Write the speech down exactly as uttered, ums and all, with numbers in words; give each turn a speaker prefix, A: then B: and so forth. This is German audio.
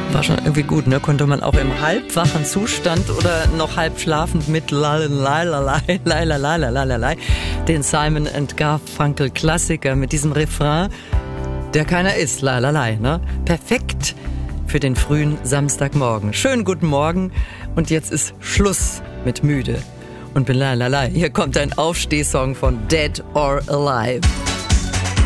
A: War schon irgendwie gut, ne? Konnte man auch im halbwachen Zustand oder noch halb schlafend mit Lalalai, Lalalai, den Simon and Garfunkel Klassiker mit diesem Refrain, der keiner ist, Lalalai, ne? Perfekt für den frühen Samstagmorgen. Schönen guten Morgen und jetzt ist Schluss mit müde und Lalalai. Hier kommt ein Aufstehsong von Dead or Alive.